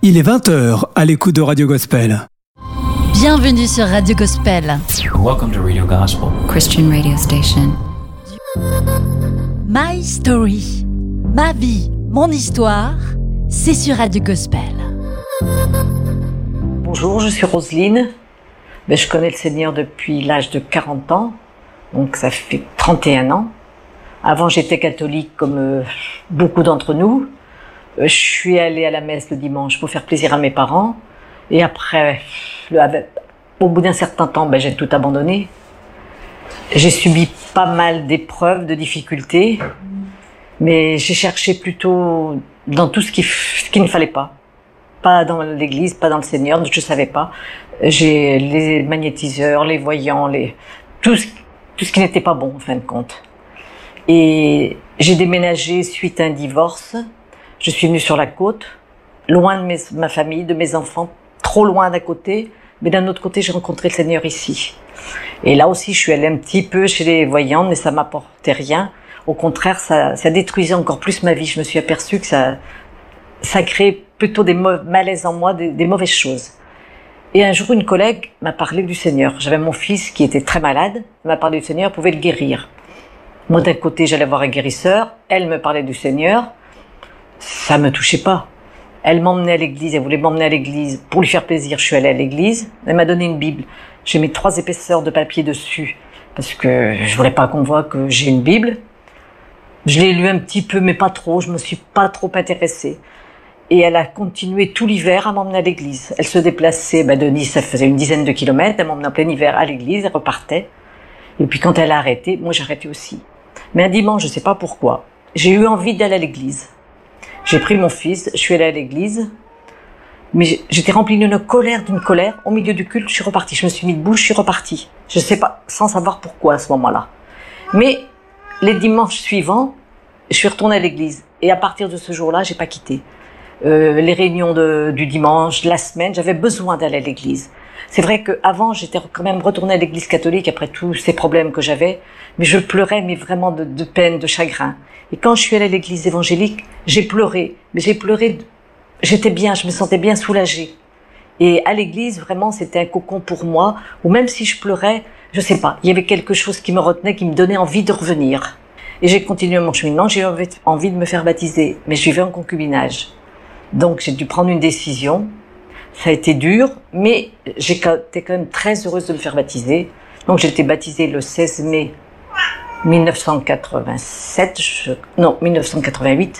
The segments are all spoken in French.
Il est 20h à l'écoute de Radio Gospel. Bienvenue sur Radio Gospel. Welcome to Radio Gospel, Christian radio station. My Story, ma vie, mon histoire, c'est sur Radio Gospel. Bonjour, je suis Roselyne. Je connais le Seigneur depuis l'âge de 40 ans, donc ça fait 31 ans. Avant, j'étais catholique comme beaucoup d'entre nous. Je suis allée à la messe le dimanche pour faire plaisir à mes parents. Et après, au bout d'un certain temps, j'ai tout abandonné. J'ai subi pas mal d'épreuves, de difficultés, mais j'ai cherché plutôt dans tout ce qui ne fallait pas. Pas dans l'église, pas dans le Seigneur, je ne savais pas. J'ai les magnétiseurs, les voyants, tout ce qui n'était pas bon en fin de compte. Et j'ai déménagé suite à un divorce. Je suis venue sur la côte, loin de ma famille, de mes enfants, trop loin d'un côté, mais d'un autre côté, j'ai rencontré le Seigneur ici. Et là aussi, je suis allée un petit peu chez les voyants, mais ça m'apportait rien. Au contraire, ça détruisait encore plus ma vie. Je me suis aperçue que ça créait plutôt des malaises en moi, des mauvaises choses. Et un jour, une collègue m'a parlé du Seigneur. J'avais mon fils qui était très malade. Elle m'a parlé du Seigneur, pouvait le guérir. Moi, d'un côté, j'allais voir un guérisseur. Elle me parlait du Seigneur. Ça me touchait pas. Elle m'emmenait à l'église. Elle voulait m'emmener à l'église. Pour lui faire plaisir, je suis allée à l'église. Elle m'a donné une Bible. J'ai mis 3 épaisseurs de papier dessus parce que je voulais pas qu'on voit que j'ai une Bible. Je l'ai lu un petit peu, mais pas trop. Je me suis pas trop intéressée. Et elle a continué tout l'hiver à m'emmener à l'église. Elle se déplaçait de Nice, ça faisait une dizaine de kilomètres. Elle m'emmenait en plein hiver à l'église, elle repartait. Et puis quand elle a arrêté, moi j'arrêtais aussi. Mais un dimanche, je sais pas pourquoi, j'ai eu envie d'aller à l'église. J'ai pris mon fils, je suis allée à l'église. Mais j'étais remplie d'une colère. Au milieu du culte, je suis repartie. Je me suis mis debout, je suis repartie. Je sais pas, sans savoir pourquoi à ce moment-là. Mais les dimanches suivants, je suis retournée à l'église. Et à partir de ce jour-là, j'ai pas quitté. Les réunions du dimanche, la semaine, j'avais besoin d'aller à l'église. C'est vrai qu'avant, j'étais quand même retournée à l'église catholique après tous ces problèmes que j'avais, mais je pleurais, mais vraiment de peine, de chagrin. Et quand je suis allée à l'église évangélique, j'ai pleuré, mais j'étais bien, je me sentais bien soulagée. Et à l'église, vraiment, c'était un cocon pour moi, où même si je pleurais, je sais pas, il y avait quelque chose qui me retenait, qui me donnait envie de revenir. Et j'ai continué mon cheminement, j'ai eu envie de me faire baptiser, mais je vivais en concubinage. Donc j'ai dû prendre une décision, ça a été dur, mais j'étais quand même très heureuse de me faire baptiser. Donc j'ai été baptisée le 16 mai 1988,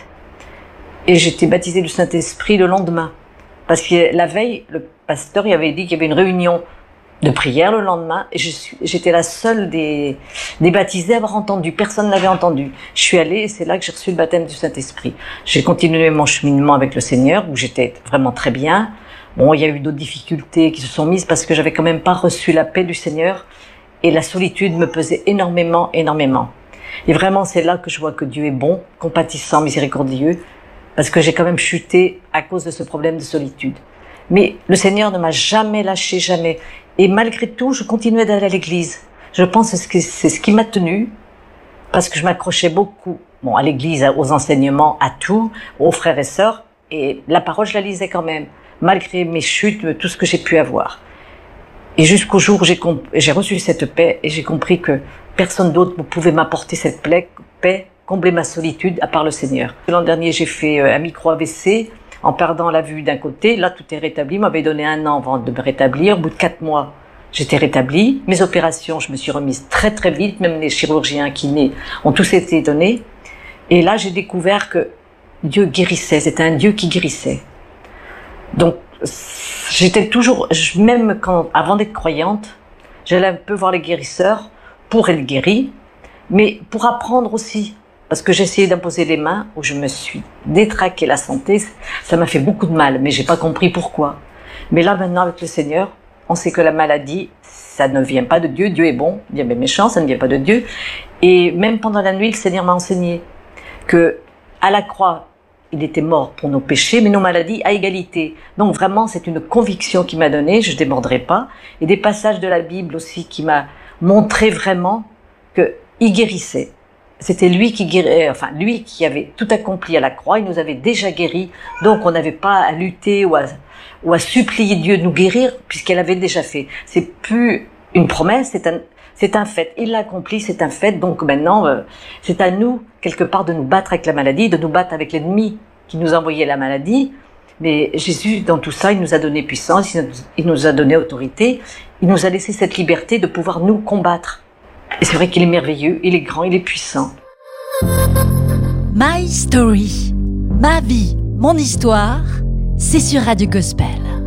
et j'ai été baptisée du Saint-Esprit le lendemain. Parce que la veille, le pasteur il avait dit qu'il y avait une réunion de prière le lendemain, et j'étais la seule des baptisés à avoir entendu. Personne n'avait entendu. Je suis allée et c'est là que j'ai reçu le baptême du Saint-Esprit. J'ai continué mon cheminement avec le Seigneur, où j'étais vraiment très bien. Bon, il y a eu d'autres difficultés qui se sont mises parce que j'avais quand même pas reçu la paix du Seigneur, et la solitude me pesait énormément, énormément. Et vraiment, c'est là que je vois que Dieu est bon, compatissant, miséricordieux, parce que j'ai quand même chuté à cause de ce problème de solitude. Mais le Seigneur ne m'a jamais lâché, jamais. Et malgré tout, je continuais d'aller à l'église. Je pense que c'est ce qui m'a tenue, parce que je m'accrochais beaucoup, à l'église, aux enseignements, à tout, aux frères et sœurs, et la parole, je la lisais quand même, malgré mes chutes, tout ce que j'ai pu avoir. Et jusqu'au jour où j'ai reçu cette paix, et j'ai compris que personne d'autre pouvait m'apporter cette paix, combler ma solitude, à part le Seigneur. L'an dernier, j'ai fait un micro-AVC, en perdant la vue d'un côté. Là, tout est rétabli. M'avait donné 1 an avant de me rétablir. Au bout de 4 mois, j'étais rétablie. Mes opérations, je me suis remise très très vite. Même les chirurgiens, kinés, ont tous été étonnés. Et là, j'ai découvert que Dieu guérissait. C'était un Dieu qui guérissait. Donc, j'étais toujours, même avant d'être croyante, j'allais un peu voir les guérisseurs pour être guérie, mais pour apprendre aussi. Parce que j'ai essayé d'imposer les mains, où je me suis détraqué la santé, ça m'a fait beaucoup de mal, mais j'ai pas compris pourquoi. Mais là, maintenant, avec le Seigneur, on sait que la maladie, ça ne vient pas de Dieu. Dieu est bon, bien méchant, ça ne vient pas de Dieu. Et même pendant la nuit, le Seigneur m'a enseigné que à la croix, il était mort pour nos péchés, mais nos maladies à égalité. Donc vraiment, c'est une conviction qu'il m'a donnée, je ne déborderai pas. Et des passages de la Bible aussi qui m'a montré vraiment qu'il guérissait. c'était lui qui guérit, enfin lui qui avait tout accompli à la croix, il nous avait déjà guéris, donc on n'avait pas à lutter ou à supplier Dieu de nous guérir puisqu'il avait déjà fait. C'est plus une promesse, c'est un fait. Il l'a accompli, c'est un fait. Donc maintenant, c'est à nous quelque part de nous battre avec la maladie, de nous battre avec l'ennemi qui nous envoyait la maladie. Mais Jésus, dans tout ça, il nous a donné puissance, il nous a donné autorité, il nous a laissé cette liberté de pouvoir nous combattre. Et c'est vrai qu'il est merveilleux, il est grand, il est puissant. My Story, ma vie, mon histoire, c'est sur Radio Gospel.